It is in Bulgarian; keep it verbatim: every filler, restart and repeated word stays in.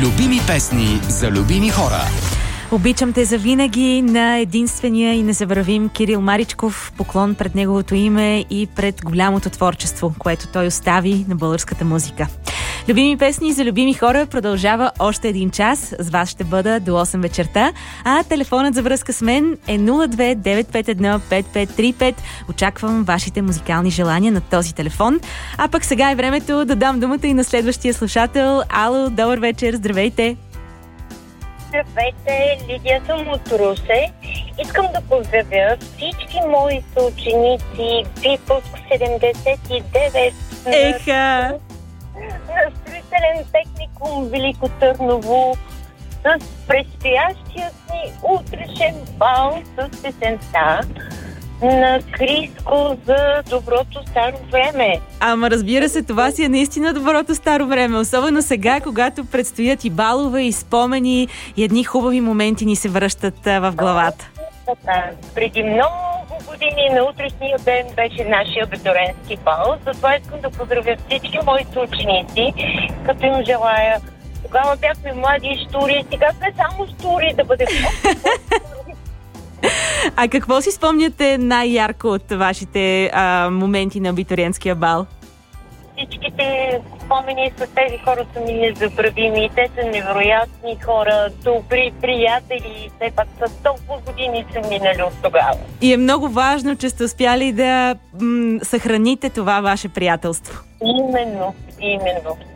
Любими песни за любими хора. Обичам те завинаги на единствения и незабравим Кирил Маричков. Поклон пред неговото име и пред голямото творчество, което той остави на българската музика. Любими песни за любими хора продължава още един час. С вас ще бъда до осем вечерта, а телефонът за връзка с мен е нула две девет пет едно пет пет три пет. Очаквам вашите музикални желания на този телефон. А пък сега е времето да дам думата и на следващия слушател. Ало, добър вечер, здравейте! Здравейте, Лидия съм от Русе. Искам да поздравя всички мои съученици Випуск седемдесет и девет Еха! на строителен техникум Велико Търново с предстоящия ни утрешен бал с песента на Криско за доброто старо време. Ама разбира се, това си е наистина доброто старо време. Особено сега, когато предстоят и балове, и спомени, и едни хубави моменти ни се връщат а, в главата. Да, преди много години на утрешния ден беше нашия абитуренски бал. Затова искам да поздравя всички моите ученици, като им желая. Тогава бяхме млади и штури, сега сме само штури да бъдем. А какво си спомняте най-ярко от вашите а, моменти на абитуриентския бал? Всичките спомени с тези хора са ми незабравими. Те са невероятни хора, добри приятели. Все пак с толкова години са минали от тогава. И е много важно, че сте успяли да м- съхраните това ваше приятелство. Именно, именно.